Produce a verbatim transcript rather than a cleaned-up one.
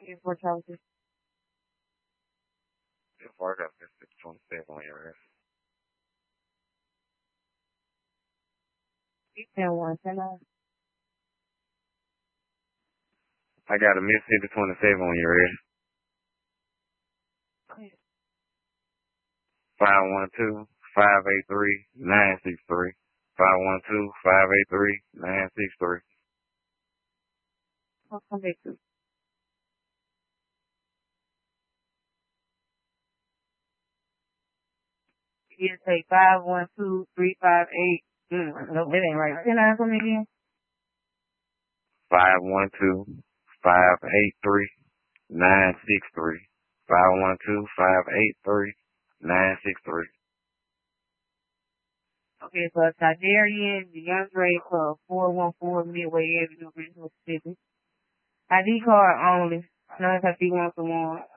Yes, for Chelsea. If I got Mississippi twenty-seven on your ass. ten one, ten nine. I got a Mississippi twenty-seven on your ass. five one two, five eight three, nine six three. five one two, five eight three, nine six three. I'll come back to. You say five one two three five eight. Mm, no, that ain't right. Ten nine for me again. five one two, five eight three, nine six three. five one two, five eight three, nine six three. Okay, so it's Nigerian, DeAndre for four one four Midway Avenue, Mississippi. I D card only. I know if I see one for one.